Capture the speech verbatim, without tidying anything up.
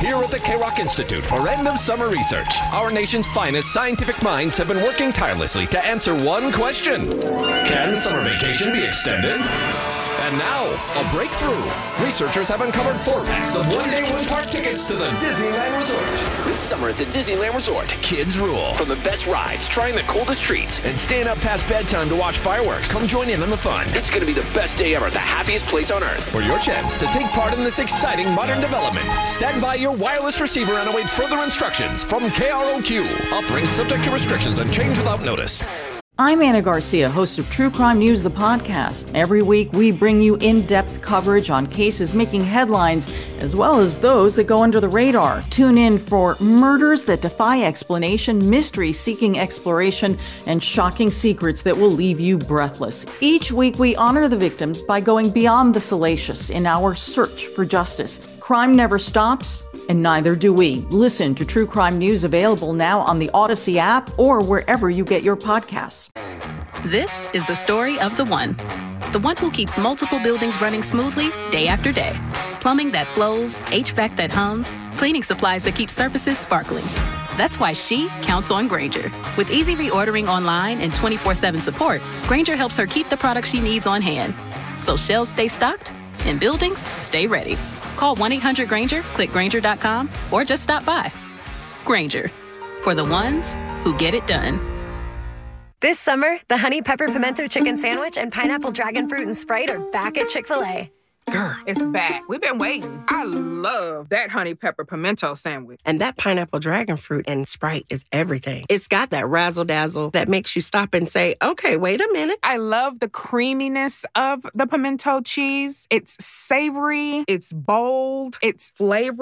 here at the K-Rock Institute for End of Summer Research. Our nation's finest scientific minds have been working tirelessly to answer one question. Can summer vacation be extended? And now, a breakthrough. Researchers have uncovered four packs of one-day one-park tickets to the Disneyland Resort. This summer at the Disneyland Resort, kids rule. From the best rides, trying the coldest treats, and staying up past bedtime to watch fireworks. Come join in on the fun. It's going to be the best day ever at the happiest place on Earth. For your chance to take part in this exciting modern development, stand by your wireless receiver and await further instructions from K R O Q. Offering subject to restrictions and change without notice. I'm Anna Garcia, host of True Crime News, the podcast. Every week, we bring you in-depth coverage on cases making headlines, as well as those that go under the radar. Tune in for murders that defy explanation, mysteries seeking exploration, and shocking secrets that will leave you breathless. Each week, we honor the victims by going beyond the salacious in our search for justice. Crime never stops, and neither do we. Listen to True Crime News, available now on the Odyssey app or wherever you get your podcasts. This is the story of the one. The one who keeps multiple buildings running smoothly day after day. Plumbing that flows, H V A C that hums, cleaning supplies that keep surfaces sparkling. That's why she counts on Grainger. With easy reordering online and twenty-four seven support, Grainger helps her keep the products she needs on hand. So shelves stay stocked and buildings stay ready. Call one eight hundred Grainger, click Grainger dot com, or just stop by. Grainger, for the ones who get it done. This summer, the Honey Pepper Pimento Chicken Sandwich and Pineapple Dragon Fruit and Sprite are back at Chick-fil-A. Girl, it's back. We've been waiting. I love that Honey Pepper Pimento Sandwich. And that Pineapple Dragon Fruit and Sprite is everything. It's got that razzle-dazzle that makes you stop and say, okay, wait a minute. I love the creaminess of the pimento cheese. It's savory, it's bold, it's flavorful.